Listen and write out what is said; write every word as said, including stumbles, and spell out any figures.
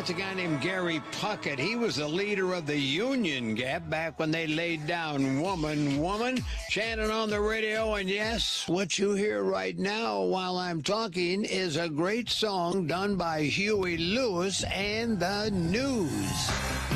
That's a guy named Gary Puckett. He was the leader of the Union Gap back when they laid down Woman, Woman, chanting on the radio. And yes, what you hear right now while I'm talking is a great song done by Huey Lewis and the News.